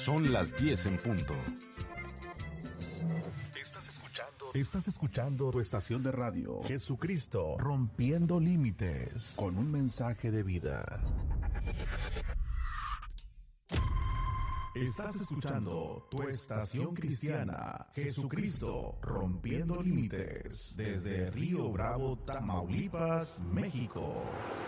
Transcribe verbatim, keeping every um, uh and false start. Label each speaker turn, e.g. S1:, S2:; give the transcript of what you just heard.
S1: Son las diez en punto. Estás escuchando, estás escuchando tu estación de radio, Jesucristo, rompiendo límites, con un mensaje de vida. Estás escuchando tu estación cristiana, Jesucristo, rompiendo límites, desde Río Bravo, Tamaulipas, México.